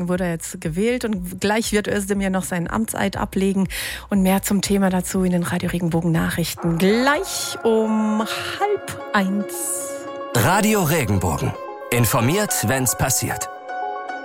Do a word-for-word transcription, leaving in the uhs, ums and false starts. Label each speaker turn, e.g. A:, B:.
A: wurde jetzt gewählt und gleich wird Özdemir noch seinen Amtseid ablegen und mehr zum Thema dazu in den Radio Regenbogen Nachrichten gleich um halb eins.
B: Radio Regenbogen. Informiert, wenn's passiert.